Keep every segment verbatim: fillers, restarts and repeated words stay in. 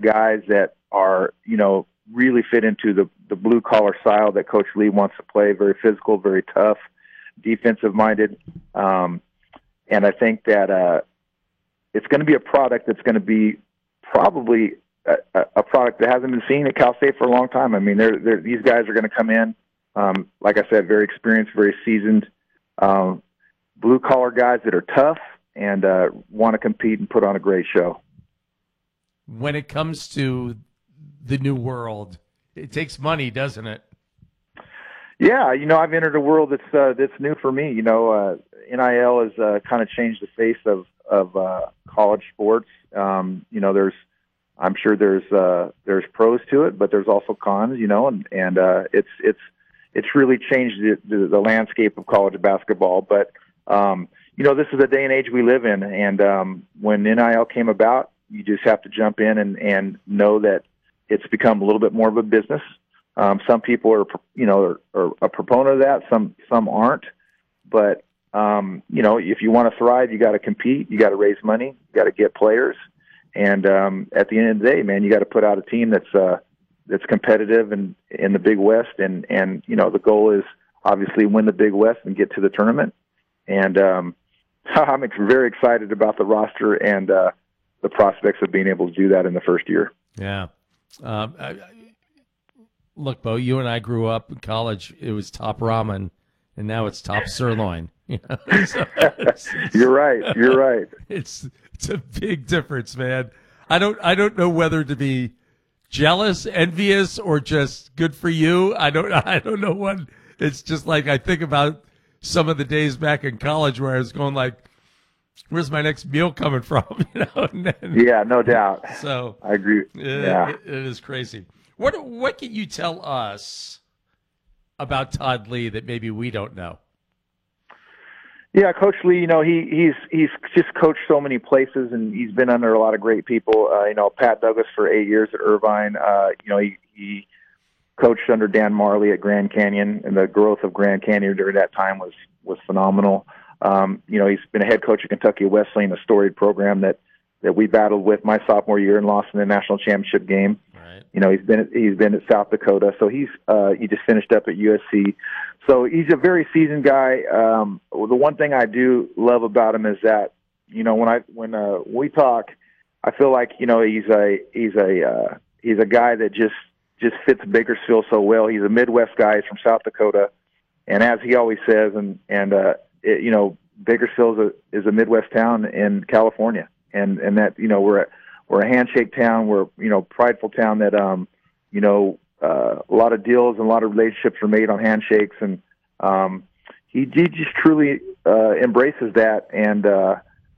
guys that are, you know, really fit into the, the blue collar style that Coach Lee wants to play. Very physical, very tough, defensive minded. Um, and I think that uh, it's going to be a product that's going to be probably a, a product that hasn't been seen at Cal State for a long time. I mean, they're, they're, these guys are going to come in, um, like I said, very experienced, very seasoned, um, blue collar guys that are tough and uh, want to compete and put on a great show. When it comes to the new world, it takes money, doesn't it? Yeah, you know, I've entered a world that's uh, that's new for me. You know, uh, N I L has uh, kind of changed the face of of uh, college sports. Um, you know, there's, I'm sure there's uh, there's pros to it, but there's also cons. You know, and and uh, it's it's it's really changed the, the, the landscape of college basketball. But um, you know, this is the day and age we live in, and um, when N I L came about, you just have to jump in and, and know that it's become a little bit more of a business. Um, some people are, you know, are, are a proponent of that. Some, some aren't. But, um, you know, if you want to thrive, you got to compete. You got to raise money. You got to get players. And um, at the end of the day, man, you got to put out a team that's uh, that's competitive and in the Big West. And, and, you know, the goal is obviously win the Big West and get to the tournament. And um, I'm very excited about the roster and uh, the prospects of being able to do that in the first year. Yeah. Um, I, I, look, Bo, you and I grew up in college. It was top ramen, and now it's top sirloin. You know? So it's, it's, you're right. You're right. It's it's a big difference, man. I don't I don't know whether to be jealous, envious, or just good for you. I don't I don't know what. It's just like I think about some of the days back in college where I was going like, where's my next meal coming from? You know? And then, yeah, no doubt. So I agree. It, yeah, it, it is crazy. What what can you tell us about Todd Lee that maybe we don't know? Yeah, Coach Lee, you know, he he's he's just coached so many places, and he's been under a lot of great people. Uh, you know, Pat Douglas for eight years at Irvine. Uh, you know, he, he coached under Dan Marley at Grand Canyon, and the growth of Grand Canyon during that time was was phenomenal. Um, you know, he's been a head coach at Kentucky Wesleyan, a storied program that, that we battled with my sophomore year and lost in the national championship game. Right. You know, he's been he's been at South Dakota, so he's uh, he just finished up at U S C. So he's a very seasoned guy. Um, the one thing I do love about him is that, you know, when I when uh, we talk, I feel like, you know, he's a he's a uh, he's a guy that just just fits Bakersfield so well. He's a Midwest guy. He's from South Dakota, and as he always says, and and uh, it, you know, Bakersfield is a, is a Midwest town in California, and and that, you know, we're a, we're a handshake town. We're, you know, prideful town that um you know uh, a lot of deals and a lot of relationships are made on handshakes, and um, he he just truly uh, embraces that, and uh,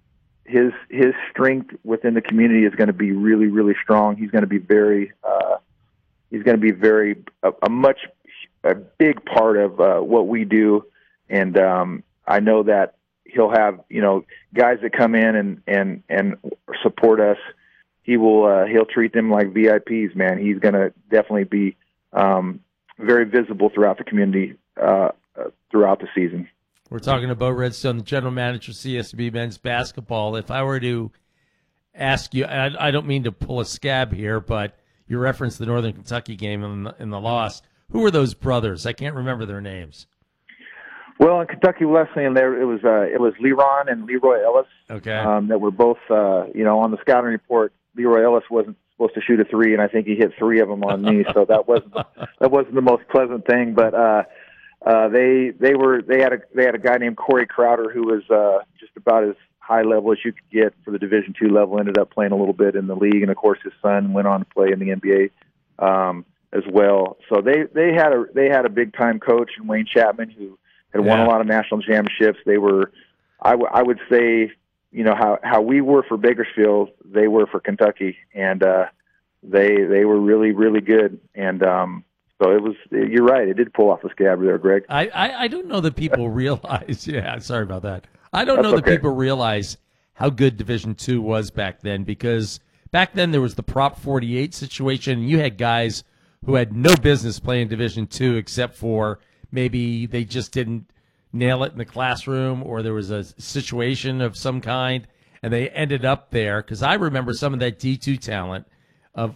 his his strength within the community is going to be really really strong. He's going to be very uh, he's going to be very a, a much a big part of uh, what we do, and um, I know that he'll have, you know, guys that come in and, and, and support us. He will, uh, he'll treat them like V I Ps, man. He's going to definitely be, um, very visible throughout the community, uh, uh, throughout the season. We're talking to Bo Redstone, the general manager of C S B men's basketball. If I were to ask you, I, I don't mean to pull a scab here, but you referenced the Northern Kentucky game in the, in the loss. Who were those brothers? I can't remember their names. Well, in Kentucky Wesleyan, there it was uh, it was Leron and Leroy Ellis. Okay. Um, that were both, uh, you know, on the scouting report. Leroy Ellis wasn't supposed to shoot a three, and I think he hit three of them on me. So that wasn't that wasn't the most pleasant thing. But uh, uh, they they were they had a they had a guy named Corey Crowder who was uh, just about as high level as you could get for the Division two level. Ended up playing a little bit in the league, and of course his son went on to play in the N B A um, as well. So they they had a they had a big time coach in Wayne Chapman who had won Yeah. a lot of national championships. They were, I, w- I would say, you know, how, how we were for Bakersfield, they were for Kentucky, and uh, they they were really, really good. And um, so it was, you're right, it did pull off the scab there, Greg. I, I, I don't know that people realize, yeah, sorry about that. I don't That's know that okay. people realize how good Division two was back then, because back then there was the Prop forty-eight situation, and you had guys who had no business playing Division two except for maybe they just didn't nail it in the classroom, or there was a situation of some kind, and they ended up there. Because I remember some of that D two talent